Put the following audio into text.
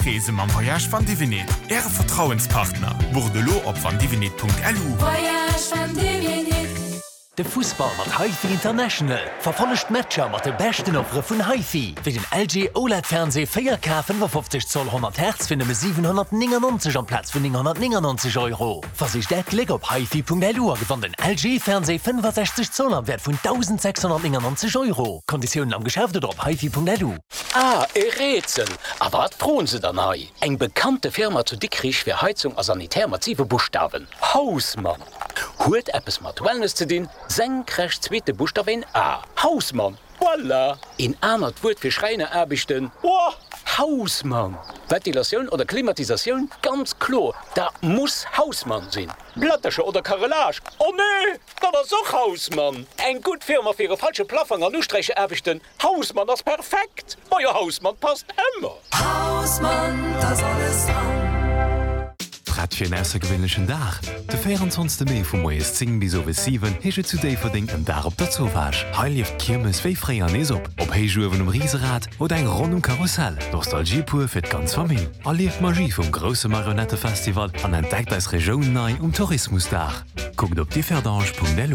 Reise am Voyage van Divinet. Ihre Vertrauenspartner. Bordelot op vandivinet.lu. Voyage van Divinet. De Fußball mat HiFi International verfollecht Matscher mat de besten Offre vun HiFi. Wie den LG OLED-Fernseh 4K 55 Zoll 100 Hertz finde me 799 am Platz vun 999 €. Versicht der Klick op HiFi.lu gewann den LG-Fernseh 65 Zoll am Wert vun 1699 €. Konditionen am Geschäft oder op HiFi.lu. Ah, e Rätsel. Aber wat drohen se dann hai? Eng bekannte Firma zu Dickrich fir Heizung a sanitärmassive Buchstaben. Hausmann. Huet Appes mat Wellness ze din, senkrecht zweete Buchstaben A. Hausmann. Voilà. In anert Wut fir Schreine erbichten. Oh, Hausmann. Ventilation oder Klimatisation? Ganz klar, da muss Hausmann sinn. Blattersche oder Karrelage? Oh nee, da war so Hausmann. Eng gut Firma fir ihre falsche Plaffer an Ustreiche erbichten. Hausmann, das perfekt. Euer Hausmann passt immer. Hausmann, das alles dran. Prat fir en aussergewwenlechen Dach. De 24. Mei vum Moes 10 bis over 7 hege zu déi verdinken dar op dat Zowasch. Heil lieft Kirmes wéi fré an ees op. Op Heijuwen Rieserad oder eng Rond Karussell. Nostalgiepur fir d ganz Famill. All lieft Magie vum Grosse Marionettefestival an entdeckt als Regionun nei Tourismusdach. Guckt op die Verdange.lu.